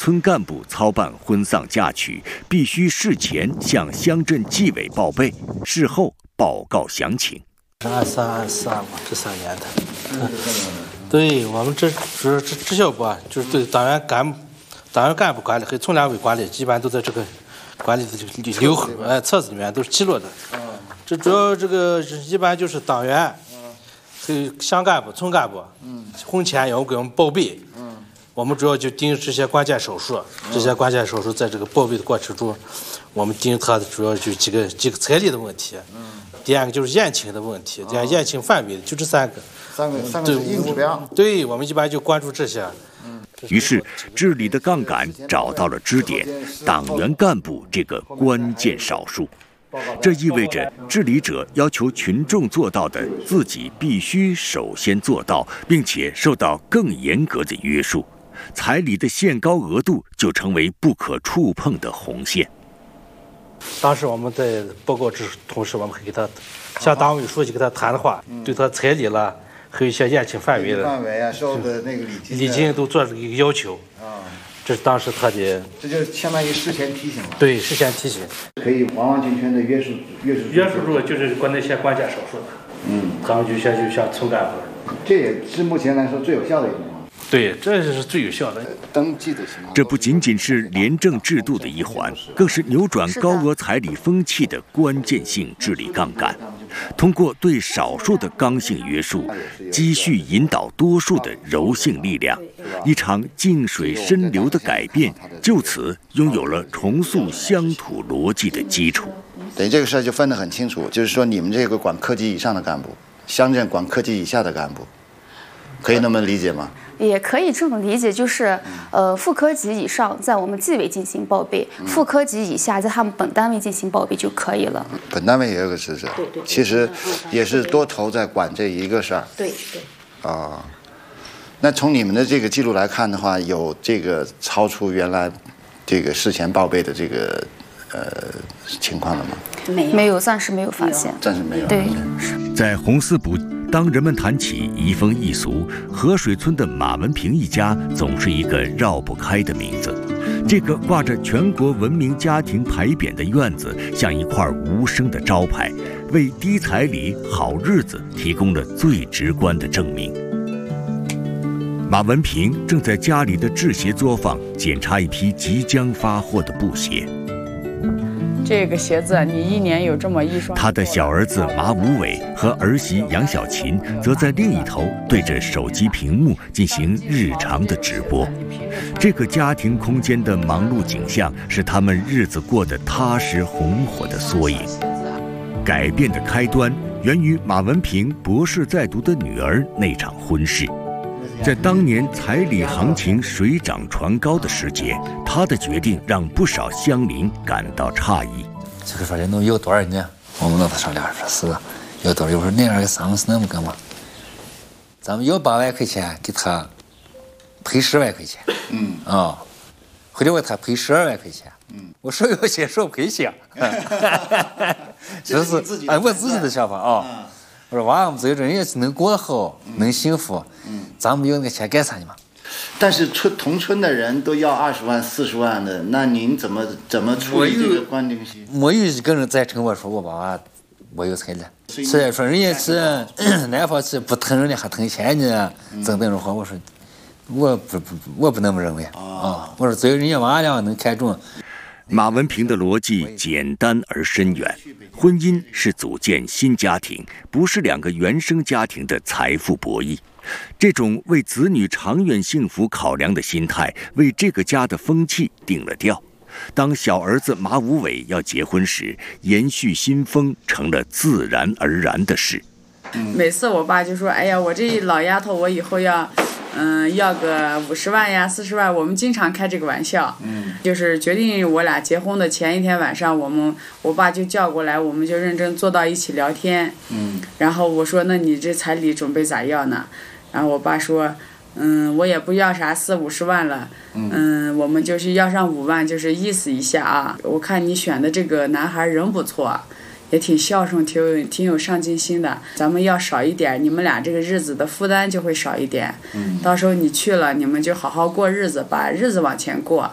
村干部操办婚丧嫁娶，必须事前向乡镇纪委报备，事后报告详情。 23吧，这3年的。对我们这主要是支校部啊，就是对党员干部管理和村两委管理，基本上都在这个管理的这个册子里面都是记录的。这主要这个一般就是党员和乡干部、村干部，婚前要给我们报备。我们主要就盯这些关键手术，这些关键手术在这个报备的过程中，我们盯它的主要就几个彩礼的问题。第二个就是宴请的问题，第二宴请范围就这3个。 三个是硬指标。 对，我们一般就关注这些。 于是，治理的杠杆找到了支点——党员干部这个关键少数。这意味着治理者要求群众做到的，自己必须首先做到，并且受到更严格的约束。彩礼的限高额度就成为不可触碰的红线。 当时我们在报告之同时，我们会给他向党委书记给他谈的话，对他彩礼了，还有一些宴请范围啊，收的那个礼金都做这个要求。这是当时他的， 这就相当于事前提醒了。 对，事前提醒， 可以完完全全的约束住，就是国内一些关键手术的。他们就像村干部。 这也是目前来说最有效的一种。 对，这是最有效的。 登记的情况。 这不仅仅是廉政制度的一环，更是扭转高额彩礼风气的关键性治理杠杆。通过对少数的刚性约束，积蓄引导多数的柔性力量，一场静水深流的改变就此拥有了重塑乡土逻辑的基础。 等于这个事儿就分得很清楚，就是说你们这个管科级以上的干部，乡镇管科级以下的干部，可以那么理解吗？ 也可以这么理解，就是副科级以上在我们纪委进行报备，副科级以下在他们本单位进行报备就可以了。 本单位也有个职责，对，其实也是多头在管这一个事儿。 对。 那从你们的这个记录来看的话，有这个超出原来这个事前报备的这个情况了吗？ 没有，暂时没有发现。 暂时没有。 对， 在红四补，当人们谈起移风易俗，河水村的马文平一家总是一个绕不开的名字。这个挂着全国文明家庭牌匾的院子，像一块无声的招牌，为低彩礼好日子提供了最直观的证明。马文平正在家里的制鞋作坊检查一批即将发货的布鞋。 这个鞋子你一年有这么一双。 他的小儿子马武伟和儿媳杨小琴则在另一头对着手机屏幕进行日常的直播。这个家庭空间的忙碌景象是他们日子过得踏实红火的缩影。改变的开端源于马文平博士在读的女儿那场婚事。在当年彩礼行情水涨船高的时节，他的决定让不少乡邻感到诧异。 这个说的能有多少呢？我们跟他商量说是有多少，有时候那样的丧事那么干嘛？咱们要8万块钱，给他赔10万块钱。回来我他赔12万块钱。我说有些说赔些，就是我自己的想法啊。我说娃，我们这个人也是能过得好，能幸福，咱们用那个钱干啥呢嘛？ 但是同村的人都要20万、40万的，那您怎么处理这个关定性？ 没有一个人赞成我说我娃我有彩礼，虽然说人家是南方是不疼人家还疼钱呢，怎等着话，我说我不那么认为啊。我说只有人家娃俩能看中。 马文平的逻辑简单而深远，婚姻是组建新家庭，不是2个原生家庭的财富博弈。这种为子女长远幸福考量的心态，为这个家的风气定了调。当小儿子马武伟要结婚时，延续新风成了自然而然的事。 每次我爸就说：“哎呀，我这老丫头，我以后要个50万呀、40万。”我们经常开这个玩笑。就是决定我俩结婚的前一天晚上，我爸就叫过来，我们就认真坐到一起聊天。然后我说：“那你这彩礼准备咋要呢？”然后我爸说：“我也不要啥40-50万了，我们就是要上5万，就是意思一下啊。我看你选的这个男孩人不错。”也挺孝顺，挺有上进心的。咱们要少一点，你们俩这个日子的负担就会少一点。到时候你去了，你们就好好过日子，把日子往前过。